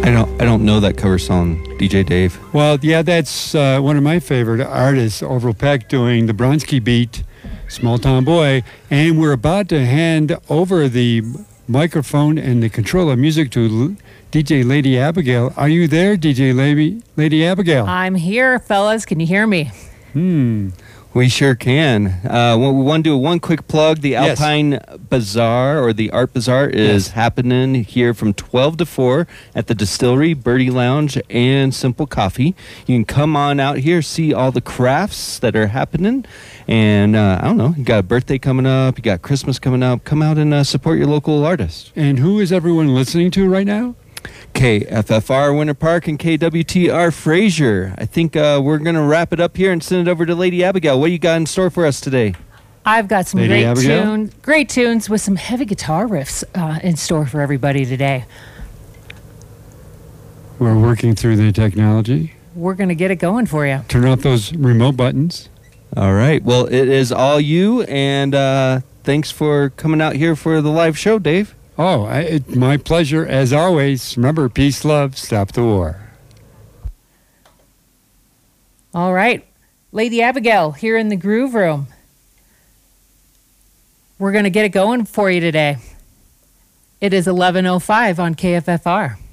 I don't know that cover song, DJ Dave. Well, yeah, that's one of my favorite artists, Orville Peck, doing the Bronski beat, Small Town Boy. And we're about to hand over the microphone and the control of music to DJ Lady Abigail. Are you there, DJ Lady Abigail? I'm here, fellas. Can you hear me? We sure can. We want to do one quick plug. The Yes. Alpine Bazaar, or the Art Bazaar, is happening here from 12 to 4 at the Distillery, Birdie Lounge, and Simple Coffee. You can come on out here, see all the crafts that are happening. And, I don't know, you got a birthday coming up, you got Christmas coming up. Come out and support your local artist. And who is everyone listening to right now? KFFR Winter Park and KWTR Fraser. I think we're going to wrap it up here and send it over to Lady Abigail. What do you got in store for us today? I've got some Lady Abigail? great tunes with some heavy guitar riffs in store for everybody today. We're working through the technology. We're going to get it going for you. Turn off those remote buttons. All right. Well, it is all you, and thanks for coming out here for the live show, Dave. Oh, it's my pleasure as always. Remember, peace, love, stop the war. All right. Lady Abigail here in the Groove Room. We're going to get it going for you today. It is 11:05 on KFFR.